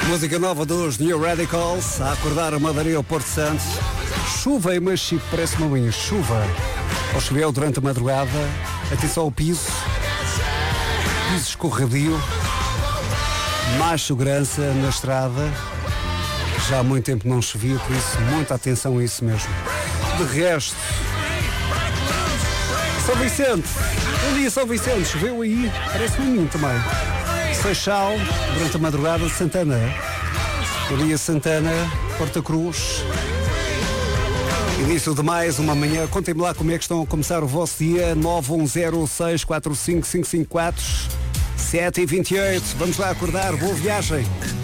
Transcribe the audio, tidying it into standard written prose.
Música nova dos New Radicals a acordar a Madaria ao Porto Santo. Chuva em Machico, parece uma manhã. Chuva. Ou choveu durante a madrugada. Atenção ao piso. Piso escorregadio. Mais segurança na estrada. Já há muito tempo não chovia, por isso muita atenção a isso mesmo. De resto, São Vicente. Bom dia, São Vicente. Choveu aí. Parece-me a mim também. Seixal, durante a madrugada, Santana. Maria Santana, Porta Cruz. Início de mais uma manhã. Contem-me lá como é que estão a começar o vosso dia. 910645554 7h28. Vamos lá acordar. Boa viagem.